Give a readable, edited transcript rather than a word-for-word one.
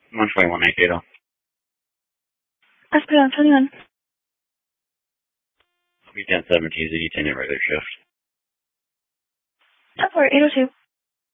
121 8 Let's put it on 21. I'll be 1017, ZD 10 in regular shift. Up for 802.